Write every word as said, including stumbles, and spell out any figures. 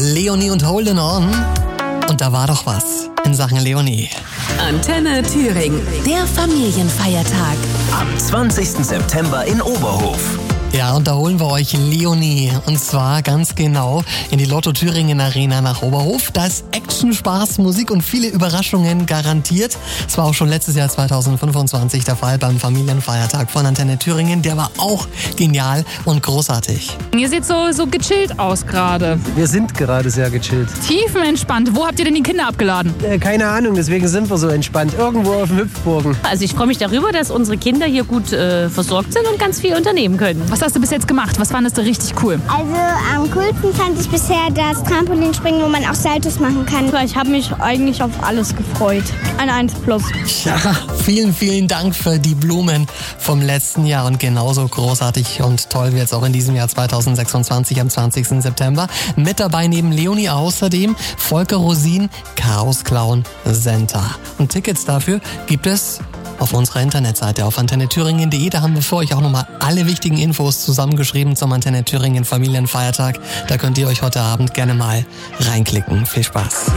Leonie und Holding On. Und da war doch was in Sachen Leonie. Antenne Thüringen, der Familienfeiertag. Am zwanzigsten September in Oberhof. Ja, und da holen wir euch Leonie. Und zwar ganz genau in die Lotto Thüringen Arena nach Oberhof. Da ist Action, Spaß, Musik und viele Überraschungen garantiert. Das war auch schon letztes Jahr zweitausendfünfundzwanzig der Fall beim Familienfeiertag von Antenne Thüringen. Der war auch genial und großartig. Ihr seht so, so gechillt aus gerade. Wir sind gerade sehr gechillt. Tiefenentspannt. Wo habt ihr denn die Kinder abgeladen? Äh, keine Ahnung, deswegen sind wir so entspannt. Irgendwo auf dem Hüpfburgen. Also ich freue mich darüber, dass unsere Kinder hier gut äh, versorgt sind und ganz viel unternehmen können. Was hast du bis jetzt gemacht? Was fandest du richtig cool? Also am coolsten fand ich bisher das Trampolinspringen, wo man auch Saltos machen kann. Ich habe mich eigentlich auf alles gefreut. Ein eins plus. Ja, vielen, vielen Dank für die Blumen vom letzten Jahr und genauso großartig und toll wie jetzt auch in diesem Jahr zweitausendsechsundzwanzig am zwanzigsten September. Mit dabei neben Leonie außerdem Volker Rosin, Chaos Clown Center. Und Tickets dafür gibt es auf unserer Internetseite auf antenne thüringen punkt de. Da haben wir für euch auch nochmal alle wichtigen Infos zusammengeschrieben zum Antenne Thüringen Familienfeiertag. Da könnt ihr euch heute Abend gerne mal reinklicken. Viel Spaß.